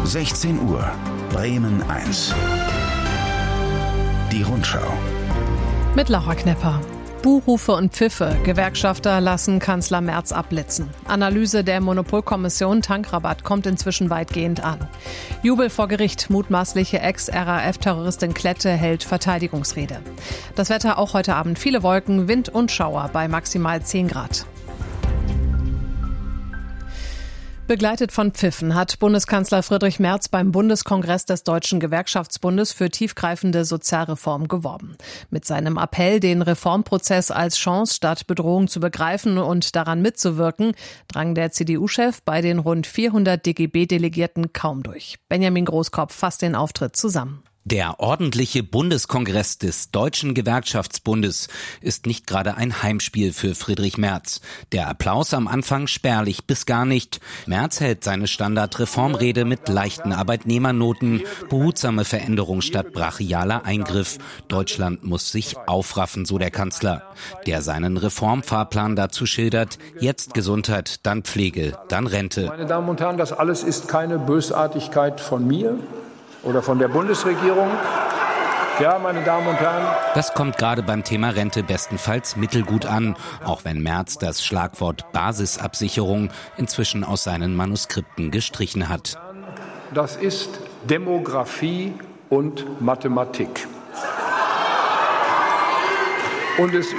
16 Uhr, Bremen 1. Die Rundschau. Mit Laura Knepper. Buhrufe und Pfiffe. Gewerkschafter lassen Kanzler Merz abblitzen. Analyse der Monopolkommission Tankrabatt kommt inzwischen weitgehend an. Jubel vor Gericht. Mutmaßliche Ex-RAF-Terroristin Klette hält Verteidigungsrede. Das Wetter auch heute Abend. Viele Wolken, Wind und Schauer bei maximal 10 Grad. Begleitet von Pfiffen hat Bundeskanzler Friedrich Merz beim Bundeskongress des Deutschen Gewerkschaftsbundes für tiefgreifende Sozialreform geworben. Mit seinem Appell, den Reformprozess als Chance statt Bedrohung zu begreifen und daran mitzuwirken, drang der CDU-Chef bei den rund 400 DGB-Delegierten kaum durch. Benjamin Großkopf fasst den Auftritt zusammen. Der ordentliche Bundeskongress des Deutschen Gewerkschaftsbundes ist nicht gerade ein Heimspiel für Friedrich Merz. Der Applaus am Anfang spärlich bis gar nicht. Merz hält seine Standardreformrede mit leichten Arbeitnehmernoten, behutsame Veränderung statt brachialer Eingriff. Deutschland muss sich aufraffen, so der Kanzler, der seinen Reformfahrplan dazu schildert: jetzt Gesundheit, dann Pflege, dann Rente. Meine Damen und Herren, das alles ist keine Bösartigkeit von mir oder von der Bundesregierung. Ja, meine Damen und Herren. Das kommt gerade beim Thema Rente bestenfalls mittelgut an, auch wenn Merz das Schlagwort Basisabsicherung inzwischen aus seinen Manuskripten gestrichen hat. Das ist Demografie und Mathematik. Und es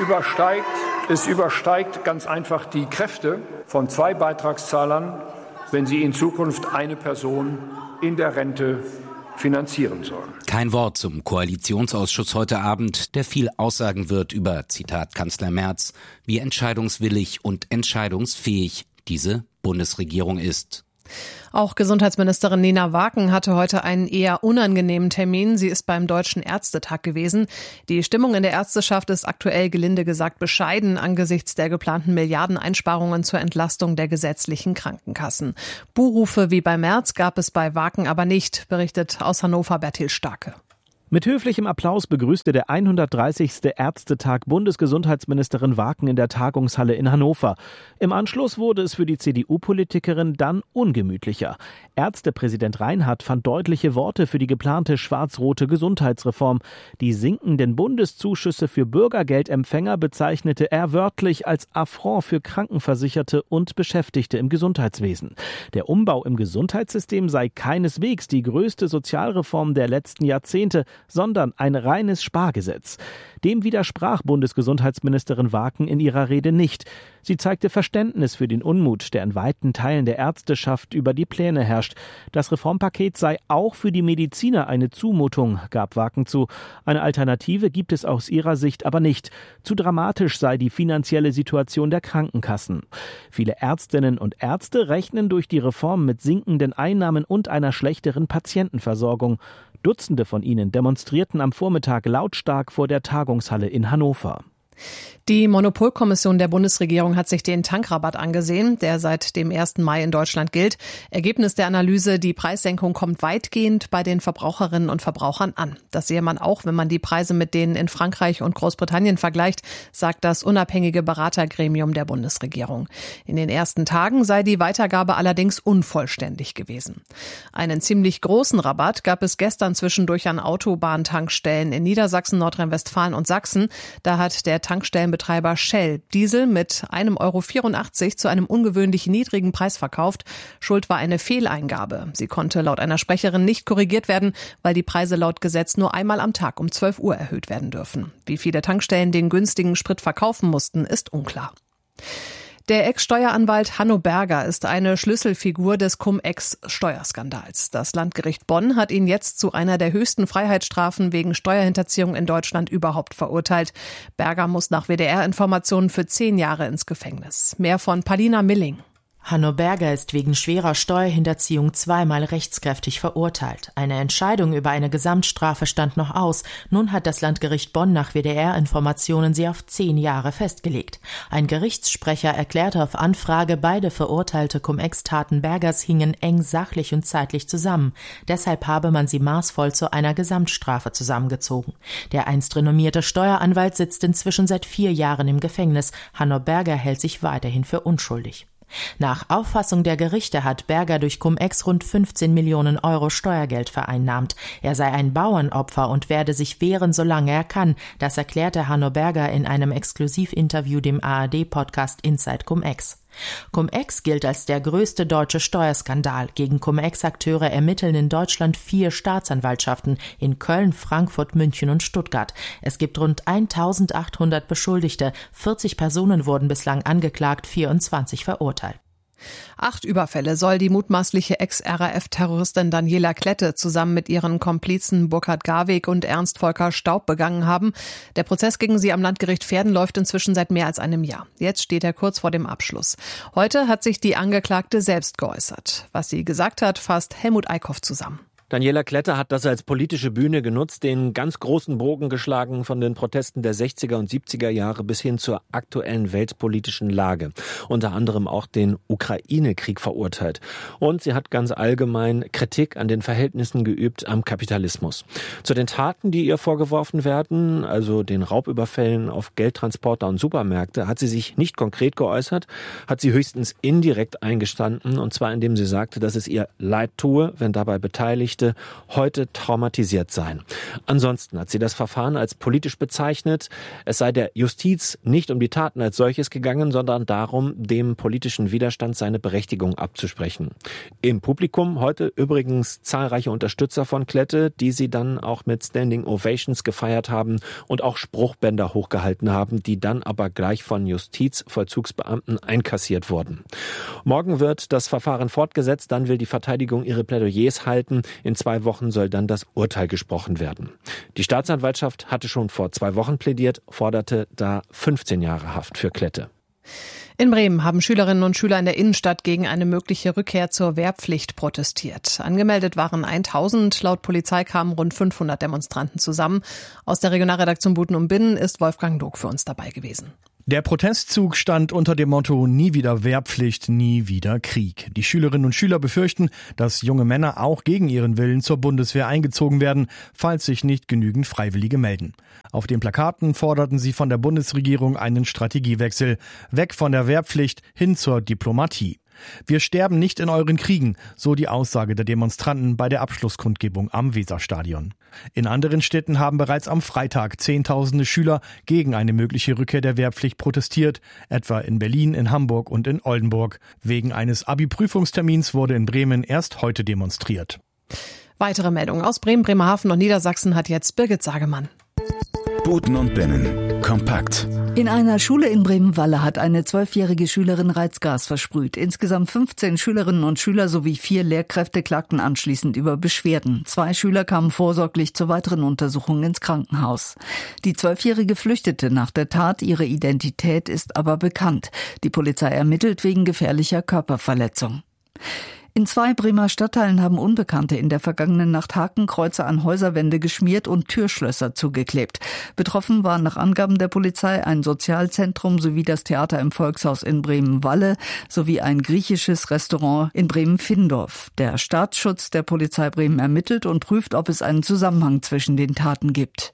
übersteigt ganz einfach die Kräfte von 2 Beitragszahlern, wenn sie in Zukunft eine Person in der Rente finanzieren sollen. Kein Wort zum Koalitionsausschuss heute Abend, der viel aussagen wird über, Zitat Kanzler Merz, wie entscheidungswillig und entscheidungsfähig diese Bundesregierung ist. Auch Gesundheitsministerin Nina Waken hatte heute einen eher unangenehmen Termin. Sie ist beim Deutschen Ärztetag gewesen. Die Stimmung in der Ärzteschaft ist aktuell gelinde gesagt bescheiden angesichts der geplanten Milliardeneinsparungen zur Entlastung der gesetzlichen Krankenkassen. Buhrufe wie bei Merz gab es bei Waken aber nicht, berichtet aus Hannover Bertil Starke. Mit höflichem Applaus begrüßte der 130. Ärztetag Bundesgesundheitsministerin Waken in der Tagungshalle in Hannover. Im Anschluss wurde es für die CDU-Politikerin dann ungemütlicher. Ärztepräsident Reinhardt fand deutliche Worte für die geplante schwarz-rote Gesundheitsreform. Die sinkenden Bundeszuschüsse für Bürgergeldempfänger bezeichnete er wörtlich als Affront für Krankenversicherte und Beschäftigte im Gesundheitswesen. Der Umbau im Gesundheitssystem sei keineswegs die größte Sozialreform der letzten Jahrzehnte, sondern ein reines Spargesetz. Dem widersprach Bundesgesundheitsministerin Waken in ihrer Rede nicht. Sie zeigte Verständnis für den Unmut, der in weiten Teilen der Ärzteschaft über die Pläne herrscht. Das Reformpaket sei auch für die Mediziner eine Zumutung, gab Waken zu. Eine Alternative gibt es aus ihrer Sicht aber nicht. Zu dramatisch sei die finanzielle Situation der Krankenkassen. Viele Ärztinnen und Ärzte rechnen durch die Reform mit sinkenden Einnahmen und einer schlechteren Patientenversorgung. Dutzende von ihnen demonstrierten am Vormittag lautstark vor der Tagungshalle in Hannover. Die Monopolkommission der Bundesregierung hat sich den Tankrabatt angesehen, der seit dem 1. Mai in Deutschland gilt. Ergebnis der Analyse: die Preissenkung kommt weitgehend bei den Verbraucherinnen und Verbrauchern an. Das sehe man auch, wenn man die Preise mit denen in Frankreich und Großbritannien vergleicht, sagt das unabhängige Beratergremium der Bundesregierung. In den ersten Tagen sei die Weitergabe allerdings unvollständig gewesen. Einen ziemlich großen Rabatt gab es gestern zwischendurch an Autobahntankstellen in Niedersachsen, Nordrhein-Westfalen und Sachsen. Da hat der Tankstellenbetreiber Shell Diesel mit 1,84 € zu einem ungewöhnlich niedrigen Preis verkauft. Schuld war eine Fehleingabe. Sie konnte laut einer Sprecherin nicht korrigiert werden, weil die Preise laut Gesetz nur einmal am Tag um 12 Uhr erhöht werden dürfen. Wie viele Tankstellen den günstigen Sprit verkaufen mussten, ist unklar. Der Ex-Steueranwalt Hanno Berger ist eine Schlüsselfigur des Cum-Ex-Steuerskandals. Das Landgericht Bonn hat ihn jetzt zu einer der höchsten Freiheitsstrafen wegen Steuerhinterziehung in Deutschland überhaupt verurteilt. Berger muss nach WDR-Informationen für 10 Jahre ins Gefängnis. Mehr von Palina Milling. Hanno Berger ist wegen schwerer Steuerhinterziehung 2-mal rechtskräftig verurteilt. Eine Entscheidung über eine Gesamtstrafe stand noch aus. Nun hat das Landgericht Bonn nach WDR-Informationen sie auf 10 Jahre festgelegt. Ein Gerichtssprecher erklärte auf Anfrage, beide verurteilte Cum-Ex-Taten Bergers hingen eng sachlich und zeitlich zusammen. Deshalb habe man sie maßvoll zu einer Gesamtstrafe zusammengezogen. Der einst renommierte Steueranwalt sitzt inzwischen seit 4 Jahren im Gefängnis. Hanno Berger hält sich weiterhin für unschuldig. Nach Auffassung der Gerichte hat Berger durch Cum-Ex rund 15 Millionen Euro Steuergeld vereinnahmt. Er sei ein Bauernopfer und werde sich wehren, solange er kann. Das erklärte Hanno Berger in einem Exklusivinterview dem ARD-Podcast Inside Cum-Ex. Cum-Ex gilt als der größte deutsche Steuerskandal. Gegen Cum-Ex-Akteure ermitteln in Deutschland 4 Staatsanwaltschaften in Köln, Frankfurt, München und Stuttgart. Es gibt rund 1800 Beschuldigte. 40 Personen wurden bislang angeklagt, 24 verurteilt. 8 Überfälle soll die mutmaßliche Ex-RAF-Terroristin Daniela Klette zusammen mit ihren Komplizen Burkhard Garweg und Ernst Volker Staub begangen haben. Der Prozess gegen sie am Landgericht Verden läuft inzwischen seit mehr als einem Jahr. Jetzt steht er kurz vor dem Abschluss. Heute hat sich die Angeklagte selbst geäußert. Was sie gesagt hat, fasst Helmut Eickhoff zusammen. Daniela Klette hat das als politische Bühne genutzt, den ganz großen Bogen geschlagen von den Protesten der 60er und 70er Jahre bis hin zur aktuellen weltpolitischen Lage. Unter anderem auch den Ukraine-Krieg verurteilt. Und sie hat ganz allgemein Kritik an den Verhältnissen geübt am Kapitalismus. Zu den Taten, die ihr vorgeworfen werden, also den Raubüberfällen auf Geldtransporter und Supermärkte, hat sie sich nicht konkret geäußert, hat sie höchstens indirekt eingestanden, und zwar indem sie sagte, dass es ihr leid tue, wenn dabei Beteiligte heute traumatisiert seien. Ansonsten hat sie das Verfahren als politisch bezeichnet. Es sei der Justiz nicht um die Taten als solches gegangen, sondern darum, dem politischen Widerstand seine Berechtigung abzusprechen. Im Publikum heute übrigens zahlreiche Unterstützer von Klette, die sie dann auch mit Standing Ovations gefeiert haben und auch Spruchbänder hochgehalten haben, die dann aber gleich von Justizvollzugsbeamten einkassiert wurden. Morgen wird das Verfahren fortgesetzt, dann will die Verteidigung ihre Plädoyers halten. In 2 Wochen soll dann das Urteil gesprochen werden. Die Staatsanwaltschaft hatte schon vor 2 Wochen plädiert, forderte da 15 Jahre Haft für Klette. In Bremen haben Schülerinnen und Schüler in der Innenstadt gegen eine mögliche Rückkehr zur Wehrpflicht protestiert. Angemeldet waren 1000, laut Polizei kamen rund 500 Demonstranten zusammen. Aus der Regionalredaktion Buten und Binnen ist Wolfgang Dog für uns dabei gewesen. Der Protestzug stand unter dem Motto „Nie wieder Wehrpflicht, nie wieder Krieg". Die Schülerinnen und Schüler befürchten, dass junge Männer auch gegen ihren Willen zur Bundeswehr eingezogen werden, falls sich nicht genügend Freiwillige melden. Auf den Plakaten forderten sie von der Bundesregierung einen Strategiewechsel, weg von der Wehrpflicht hin zur Diplomatie. Wir sterben nicht in euren Kriegen, so die Aussage der Demonstranten bei der Abschlusskundgebung am Weserstadion. In anderen Städten haben bereits am Freitag Zehntausende Schüler gegen eine mögliche Rückkehr der Wehrpflicht protestiert, etwa in Berlin, in Hamburg und in Oldenburg. Wegen eines Abi-Prüfungstermins wurde in Bremen erst heute demonstriert. Weitere Meldungen aus Bremen, Bremerhaven und Niedersachsen hat jetzt Birgit Sagemann. Buten und Binnen. Kompakt. In einer Schule in Bremen-Walle hat eine 12-jährige Schülerin Reizgas versprüht. Insgesamt 15 Schülerinnen und Schüler sowie 4 Lehrkräfte klagten anschließend über Beschwerden. 2 Schüler kamen vorsorglich zur weiteren Untersuchung ins Krankenhaus. Die 12-jährige flüchtete nach der Tat. Ihre Identität ist aber bekannt. Die Polizei ermittelt wegen gefährlicher Körperverletzung. In 2 Bremer Stadtteilen haben Unbekannte in der vergangenen Nacht Hakenkreuze an Häuserwände geschmiert und Türschlösser zugeklebt. Betroffen waren nach Angaben der Polizei ein Sozialzentrum sowie das Theater im Volkshaus in Bremen-Walle sowie ein griechisches Restaurant in Bremen-Findorf. Der Staatsschutz der Polizei Bremen ermittelt und prüft, ob es einen Zusammenhang zwischen den Taten gibt.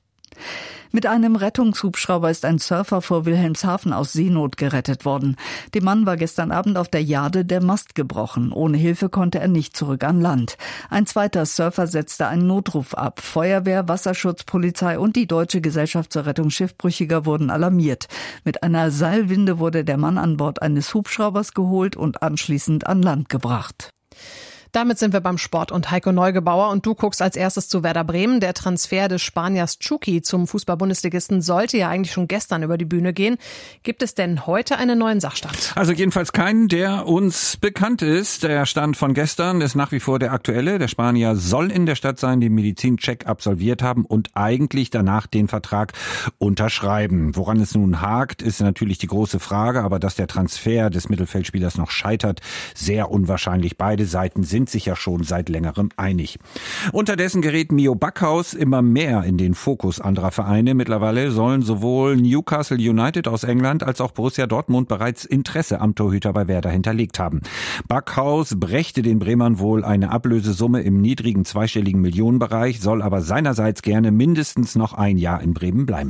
Mit einem Rettungshubschrauber ist ein Surfer vor Wilhelmshaven aus Seenot gerettet worden. Dem Mann war gestern Abend auf der Jade der Mast gebrochen. Ohne Hilfe konnte er nicht zurück an Land. Ein zweiter Surfer setzte einen Notruf ab. Feuerwehr, Wasserschutz, Polizei und die Deutsche Gesellschaft zur Rettung Schiffbrüchiger wurden alarmiert. Mit einer Seilwinde wurde der Mann an Bord eines Hubschraubers geholt und anschließend an Land gebracht. Damit sind wir beim Sport und Heiko Neugebauer und du guckst als erstes zu Werder Bremen. Der Transfer des Spaniers Chucky zum Fußball-Bundesligisten sollte ja eigentlich schon gestern über die Bühne gehen. Gibt es denn heute einen neuen Sachstand? Also jedenfalls keinen, der uns bekannt ist. Der Stand von gestern ist nach wie vor der aktuelle. Der Spanier soll in der Stadt sein, den Medizincheck absolviert haben und eigentlich danach den Vertrag unterschreiben. Woran es nun hakt, ist natürlich die große Frage, aber dass der Transfer des Mittelfeldspielers noch scheitert, sehr unwahrscheinlich. Beide Seiten sind sich ja schon seit längerem einig. Unterdessen gerät Mio Backhaus immer mehr in den Fokus anderer Vereine. Mittlerweile sollen sowohl Newcastle United aus England als auch Borussia Dortmund bereits Interesse am Torhüter bei Werder hinterlegt haben. Backhaus brächte den Bremern wohl eine Ablösesumme im niedrigen zweistelligen Millionenbereich, soll aber seinerseits gerne mindestens noch ein Jahr in Bremen bleiben wollen.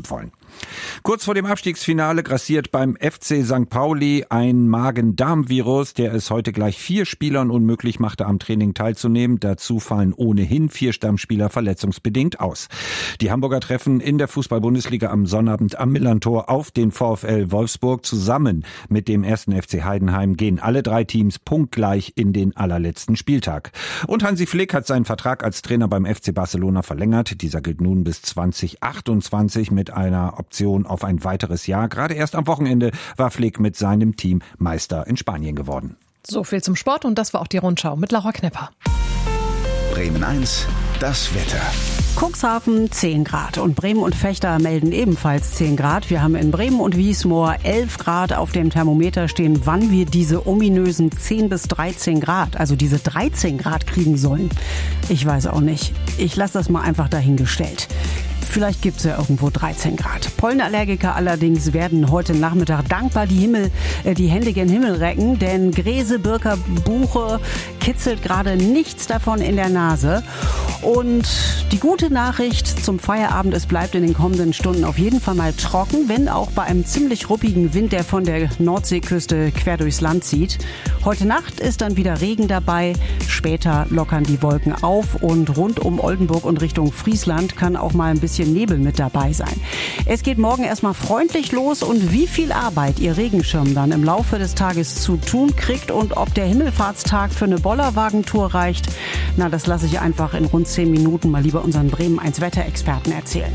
Kurz vor dem Abstiegsfinale grassiert beim FC St. Pauli ein Magen-Darm-Virus, der es heute gleich 4 Spielern unmöglich machte, am Training teilzunehmen. Dazu fallen ohnehin 4 Stammspieler verletzungsbedingt aus. Die Hamburger treffen in der Fußball-Bundesliga am Sonnabend am Millantor auf den VfL Wolfsburg. Zusammen mit dem 1. FC Heidenheim gehen alle 3 Teams punktgleich in den allerletzten Spieltag. Und Hansi Flick hat seinen Vertrag als Trainer beim FC Barcelona verlängert. Dieser gilt nun bis 2028 mit einer Option auf ein weiteres Jahr. Gerade erst am Wochenende war Flick mit seinem Team Meister in Spanien geworden. So viel zum Sport und das war auch die Rundschau mit Laura Knepper. Bremen 1, das Wetter. Cuxhaven 10 Grad und Bremen und Vechta melden ebenfalls 10 Grad. Wir haben in Bremen und Wiesmoor 11 Grad auf dem Thermometer stehen. Wann wir diese ominösen 10 bis 13 Grad, also diese 13 Grad kriegen sollen, ich weiß auch nicht. Ich lasse das mal einfach dahingestellt. Vielleicht gibt's ja irgendwo 13 Grad. Pollenallergiker allerdings werden heute Nachmittag dankbar die Hände gen Himmel recken, denn Gräse, Birker, Buche kitzelt gerade nichts davon in der Nase. Und die gute Nachricht zum Feierabend, es bleibt in den kommenden Stunden auf jeden Fall mal trocken, wenn auch bei einem ziemlich ruppigen Wind, der von der Nordseeküste quer durchs Land zieht. Heute Nacht ist dann wieder Regen dabei, später lockern die Wolken auf und rund um Oldenburg und Richtung Friesland kann auch mal ein bisschen Nebel mit dabei sein. Es geht morgen erstmal freundlich los und wie viel Arbeit Ihr Regenschirm dann im Laufe des Tages zu tun kriegt und ob der Himmelfahrtstag für eine Bollerwagentour reicht, na, das lasse ich einfach in rund 10 Minuten mal lieber unseren Bremen 1 Wetterexperten erzählen.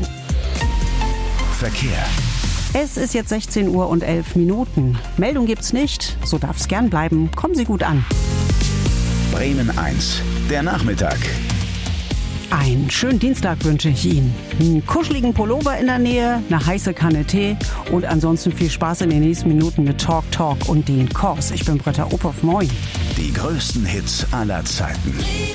Verkehr. Es ist jetzt 16 Uhr und 11 Minuten. Meldung gibt's nicht, so darf es gern bleiben. Kommen Sie gut an. Bremen 1, der Nachmittag. Einen schönen Dienstag wünsche ich Ihnen. Einen kuscheligen Pullover in der Nähe, eine heiße Kanne Tee und ansonsten viel Spaß in den nächsten Minuten mit Talk und den Kors. Ich bin Britta Ophoff. Moin. Die größten Hits aller Zeiten.